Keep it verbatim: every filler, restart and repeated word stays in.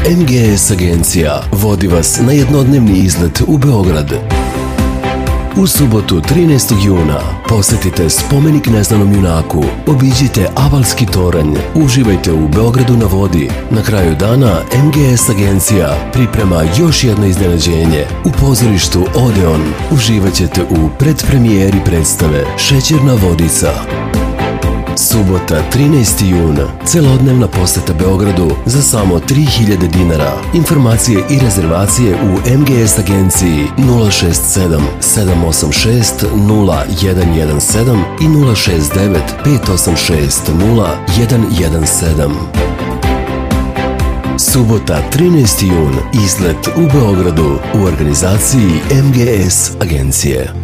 M G S agencija vodi vas na jednodnevni izlet u Beograd. U subotu trinaestog juna posetite spomenik neznanom junaku, obiđite Avalski toranj, uživajte u Beogradu na vodi. Na kraju dana M G S agencija priprema još jedno iznenađenje. U pozorištu Odeon uživaćete u predpremijeri predstave Šećerna vodica. Subota trinaesti jun, celodnevna poseta Beogradu za samo tri hiljade dinara. Informacije i rezervacije u M G S agenciji nula šest sedam sedam osam šest nula jedan jedan sedam i nula šest devet pet osam šest nula jedan jedan sedam. Subota trinaesti jun, izlet u Beogradu u organizaciji M G S agencije.